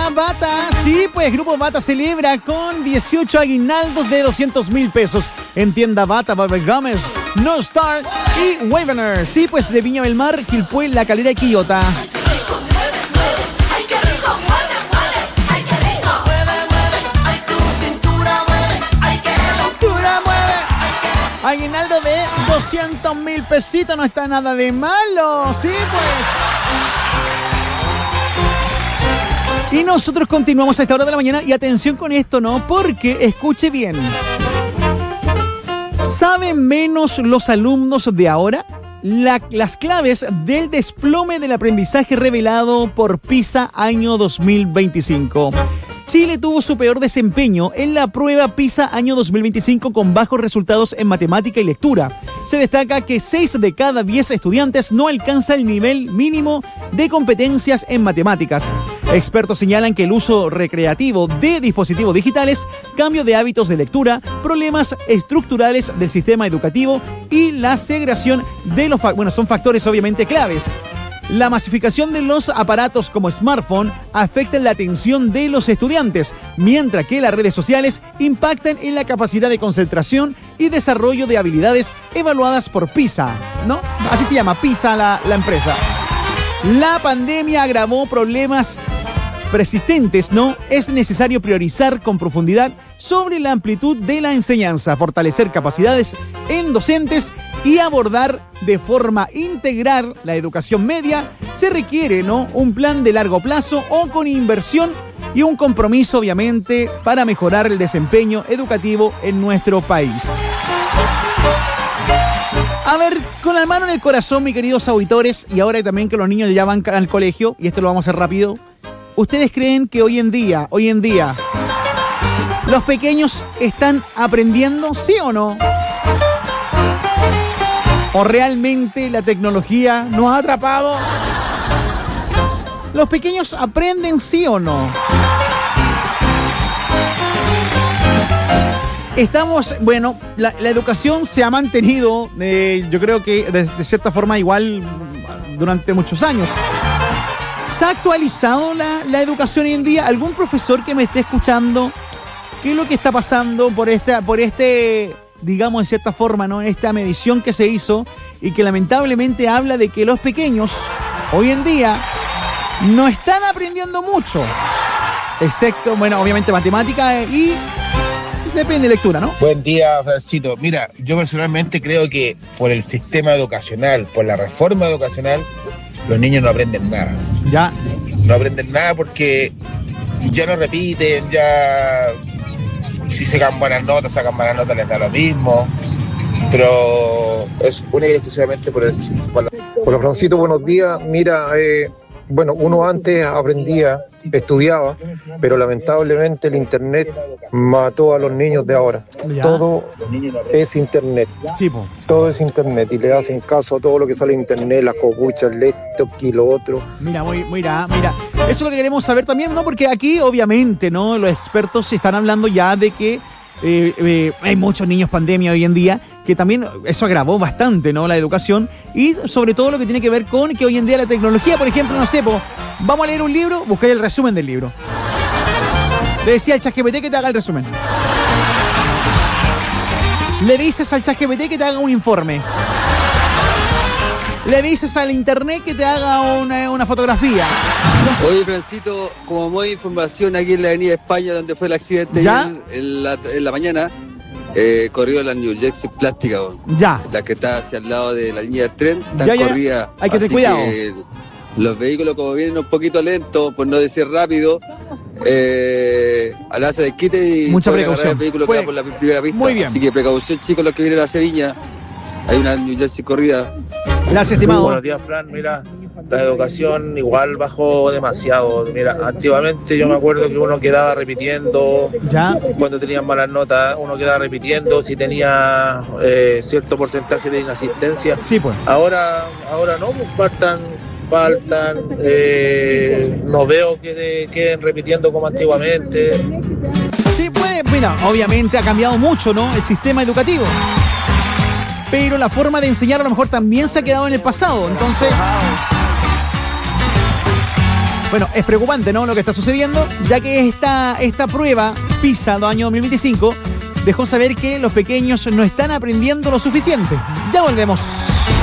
Bata. Sí, pues Grupo Bata celebra con 18 aguinaldos de 200.000 pesos en tienda Bata, Babel Gómez, No Star y Wavener. Sí, pues de Viña del Mar, Quilpué, La Calera y Quillota. Aguinaldo de 200.000 pesitos, no está nada de malo, sí pues. Y nosotros continuamos a esta hora de la mañana y atención con esto, ¿no? Porque, escuche bien, ¿saben menos los alumnos de ahora? Las claves del desplome del aprendizaje revelado por PISA año 2025. Chile tuvo su peor desempeño en la prueba PISA año 2025 con bajos resultados en matemática y lectura. Se destaca que 6 de cada 10 estudiantes no alcanza el nivel mínimo de competencias en matemáticas. Expertos señalan que el uso recreativo de dispositivos digitales, cambio de hábitos de lectura, problemas estructurales del sistema educativo y la segregación de los son factores obviamente claves. La masificación de los aparatos como smartphone afecta la atención de los estudiantes, mientras que las redes sociales impactan en la capacidad de concentración y desarrollo de habilidades evaluadas por PISA, ¿no? Así se llama, PISA la empresa. La pandemia agravó problemas persistentes, ¿no? Es necesario priorizar con profundidad sobre la amplitud de la enseñanza, fortalecer capacidades en docentes y abordar de forma integral la educación media. Se requiere, ¿no?, un plan de largo plazo o con inversión y un compromiso, obviamente, para mejorar el desempeño educativo en nuestro país. A ver, con la mano en el corazón, mis queridos auditores, y ahora también que los niños ya van al colegio, y esto lo vamos a hacer rápido, ¿ustedes creen que hoy en día, los pequeños están aprendiendo, sí o no? ¿O realmente la tecnología nos ha atrapado? ¿Los pequeños aprenden, sí o no? Estamos, bueno, la educación se ha mantenido, yo creo que de cierta forma igual durante muchos años. ¿Se ha actualizado la educación hoy en día? ¿Algún profesor que me esté escuchando? ¿Qué es lo que está pasando por este, digamos, de cierta forma, ¿no?, esta medición que se hizo y que lamentablemente habla de que los pequeños hoy en día no están aprendiendo mucho, excepto, bueno, obviamente matemática y depende de lectura, ¿no? Buen día, Francito. Mira, yo personalmente creo que por el sistema educacional, por la reforma educacional, los niños no aprenden nada. Ya. No aprenden nada porque ya no repiten, ya si sacan buenas notas, les da lo mismo. Pero es única y exclusivamente por el sistema. Hola, Francito, buenos días. Mira, bueno, uno antes aprendía, estudiaba, pero lamentablemente el internet mató a los niños de ahora. Ya. Todo es internet. Sí, po. Todo es internet y le hacen caso a todo lo que sale en internet, las copuchas, esto y lo otro. Mira. Eso es lo que queremos saber también, ¿no? Porque aquí, obviamente, ¿no?, los expertos están hablando ya de que hay muchos niños pandemia hoy en día, que también eso agravó bastante, ¿no?, la educación y sobre todo lo que tiene que ver con que hoy en día la tecnología, por ejemplo, no sé, vamos a leer un libro, buscáis el resumen del libro. Le decía al ChatGPT que te haga el resumen. Le dices al ChatGPT que te haga un informe. Le dices al internet que te haga una fotografía. Oye, Francito, como modo de información, aquí en la avenida España, donde fue el accidente en la mañana, corrió la New Jersey plástica, ya, la que está hacia el lado de la línea del tren, está corrida. Hay que tener cuidado. Los vehículos, como vienen un poquito lentos, por no decir rápido, al hacer el quite y mucha pueden precaución. Agarrar el vehículo que va por la primera pista. Muy bien. Así que precaución, chicos, los que vienen a Sevilla. Hay una New Jersey corrida. Gracias, estimado. Buenos días, Fran. Mira, la educación igual bajó demasiado. Mira, antiguamente yo me acuerdo que uno quedaba repitiendo. Ya. Cuando tenían malas notas, uno quedaba repitiendo si tenía cierto porcentaje de inasistencia. Sí, pues. Ahora no, pues faltan. No veo que queden repitiendo como antiguamente. Sí, puede. Mira, obviamente ha cambiado mucho, ¿no?, el sistema educativo. Pero la forma de enseñar a lo mejor también se ha quedado en el pasado. Entonces, Bueno, es preocupante, ¿no?, lo que está sucediendo, ya que esta prueba PISA del año 2025 dejó saber que los pequeños no están aprendiendo lo suficiente. Ya volvemos.